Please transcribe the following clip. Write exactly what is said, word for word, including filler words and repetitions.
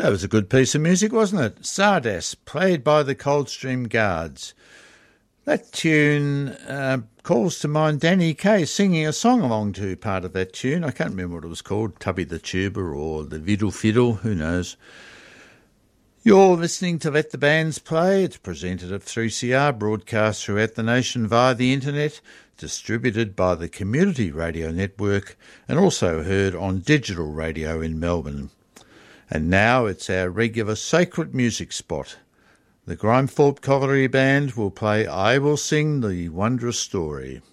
That was a good piece of music, wasn't it? Sardas, played by the Coldstream Guards. That tune uh, calls to mind Danny Kaye singing a song along to part of that tune. I can't remember what it was called, Tubby the Tuba or the Viddle Fiddle, who knows. You're listening to Let the Bands Play. It's presented at three C R, broadcast throughout the nation via the internet, distributed by the Community Radio Network, and also heard on digital radio in Melbourne. And now it's our regular sacred music spot. The Grimethorpe Cavalry Band will play I Will Sing the Wondrous Story.